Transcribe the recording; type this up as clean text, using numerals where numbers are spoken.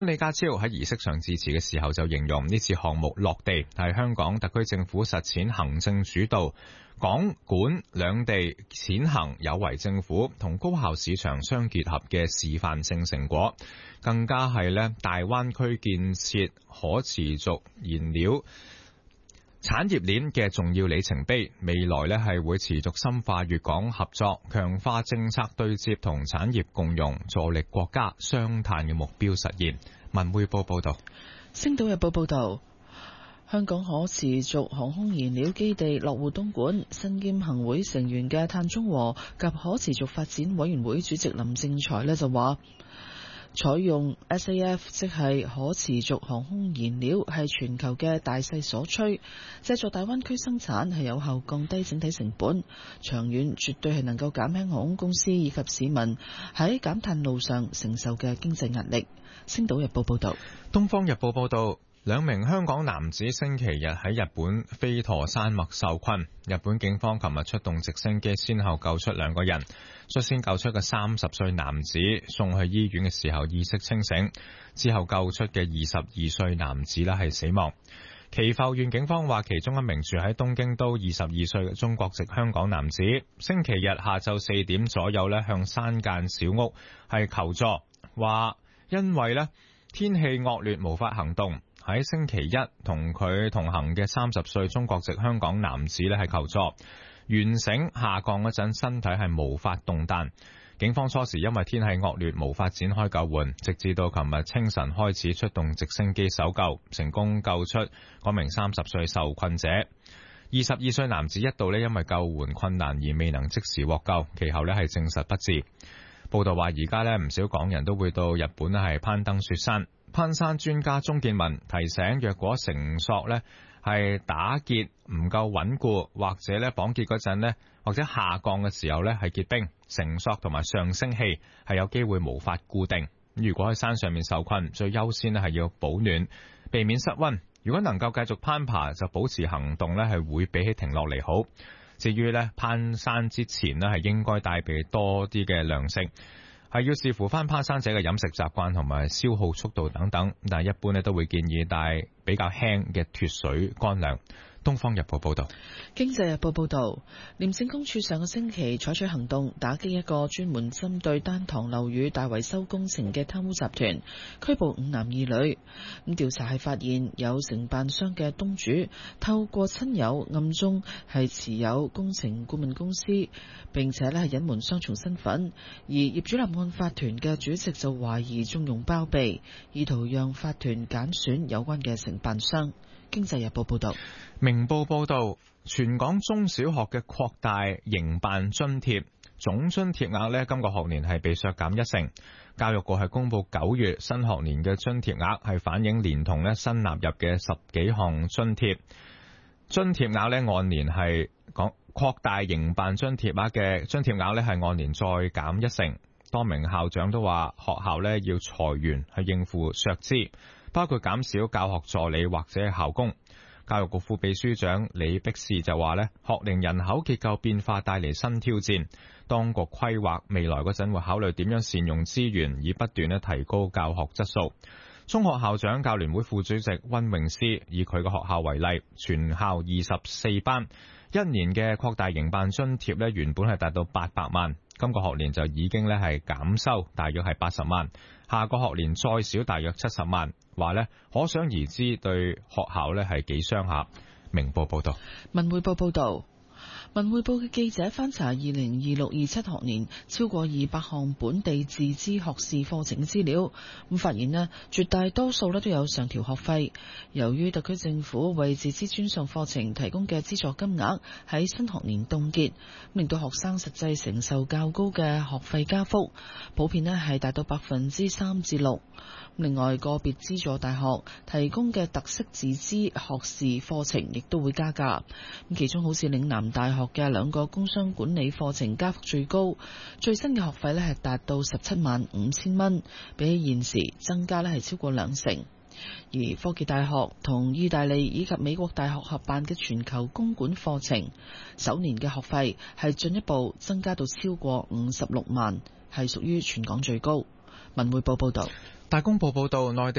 李家超喺儀式上致辭嘅時候就形容呢次項目落地係香港特區政府實踐行政主導、港管兩地踐行有為政府同高效市場相結合嘅示範性成果，更加係大灣區建設可持續燃料產業鏈嘅重要里程碑，未來係會持續深化粵港合作，強化政策對接同產業共融，助力國家雙碳嘅目標實現。文匯報報道。 星島日報報道，香港可持續航空燃料基地落戶東莞，身兼行會成員嘅碳中和及可持續發展委員會主席林正財就話，採用 SAF 即係可持續航空燃料係全球嘅大勢所趨，借助大灣區生產係有效降低整體成本，長遠絕對係能夠減輕航空公司以及市民喺減碳路上承受嘅經濟壓力。星島日報報道。 東方日報報道，兩名香港男子星期日喺日本飛陀山脈受困，日本警方琴日出動直升機先後救出兩個人，率先救出嘅30歲男子送去醫院嘅時候意識清醒，之後救出嘅22歲男子係死亡。祈浮縣警方話，其中一名住喺東京都22歲嘅中國籍香港男子，星期日下晝4點左右向山間小屋係求助，話因為天氣惡劣無法行動。喺星期一同佢同行嘅30歲中國籍香港男子係求助，懸繩下降嗰陣身體係無法動彈。警方初時因為天氣惡劣無法展開救援，直至到琴日清晨開始出動直升機搜救，成功救出嗰名30歲受困者。22歲男子一度因為救援困難而未能即時獲救，其後係證實不治。報道話，而家唔少港人都會到日本係攀登雪山。攀山專家鍾建文提醒，若果繩索係打結唔夠穩固，或者綁結嗰陣或者下降嘅時候係結冰，繩索同埋上升器係有機會無法固定。如果喺山上面受困，最優先係要保暖，避免失溫。如果能夠繼續攀爬，就保持行動係會比起停落嚟好。至於攀山之前係應該帶備多啲嘅糧食，係要視乎翻攀山者嘅飲食習慣同埋消耗速度等等，但係一般都會建議帶比較輕嘅脫水乾糧。東方日報報道。 經濟日報報道，廉政公署上個星期採取行動，打擊一個專門針對單幢樓宇大維修工程嘅貪污集團，拘捕5男2女。咁調查係發現有承辦商嘅東主透過親友暗中係持有工程顧問公司，並且係隱瞞雙重身份，而業主立案法團嘅主席就懷疑縱容包庇，意圖讓法團揀選有關嘅承辦商。經濟日報報道。 明報報道，全港中小學嘅擴大營辦津貼總津貼額今個學年係被削減1成。教育局係公布9月新學年嘅津貼額係反映連同新納入嘅10幾項津貼，津貼額按年係講擴大營辦津貼額嘅津貼額係按年再減1成。多名校長都話學校要裁員去應付削資，包括減少教學助理或者校工。教育局副秘書長李碧士就話學齡人口結構變化帶嚟新挑戰，當局規劃未來嗰陣會考慮點樣善用資源，以不斷提高教學質素。中學校長教聯會副主席溫詠詩以佢個學校為例，全校24班一年嘅擴大營辦津貼原本係達到800萬，今個學年就已經係減收大約係80萬，下個學年再少大約70萬，話可想而知對學校係幾傷下。明報報道。 文匯報報道，文匯報嘅記者翻查2026-27學年超過200項本地自資學士課程資料，咁發現絕大多數都有上調學費。由於特區政府為自資專上課程提供嘅資助金額喺新學年凍結，令到學生實際承受較高嘅學費加幅，普遍係達到3%至6%。另外，個別資助大學提供嘅特色自資學士課程亦都會加價。其中好似嶺南大學嘅2個工商管理課程加幅最高，最新嘅學費係達到175000蚊，比起現時增加係超過2成。而科技大學同意大利以及美國大學合辦嘅全球公管課程，首年嘅學費係進一步增加到超過56萬，係屬於全港最高。文匯報報道。 大公報報道，內地